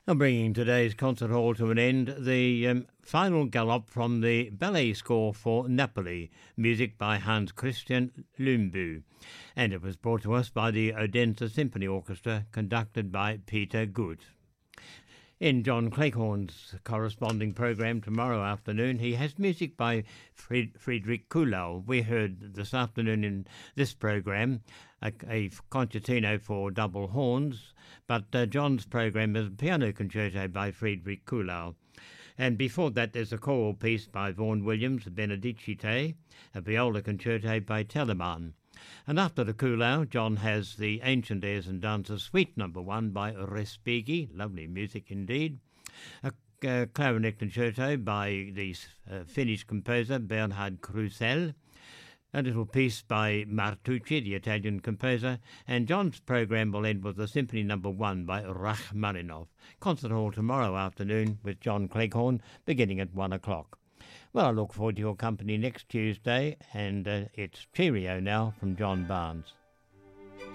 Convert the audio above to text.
And bringing today's concert hall to an end, the final galop from the ballet score for Napoli, music by Hans Christian Lumbu. And it was brought to us by the Odense Symphony Orchestra, conducted by Peter Good. In John Cleghorn's corresponding programme tomorrow afternoon, he has music by Friedrich Kuhlau. We heard this afternoon in this programme a concertino for double horns, but John's programme is a piano concerto by Friedrich Kuhlau. And before that, there's a choral piece by Vaughan Williams, Benedicite, a viola concerto by Telemann. And after the Kuhlau, John has the Ancient Airs and Dances Suite No. 1 by Respighi, lovely music indeed. A clarinet concerto by the Finnish composer Bernhard Krusell. A little piece by Martucci, the Italian composer. And John's programme will end with the Symphony No. 1 by Rachmaninoff. Concert hall tomorrow afternoon with John Cleghorn, beginning at 1 o'clock. Well, I look forward to your company next Tuesday, and it's cheerio now from John Barnes.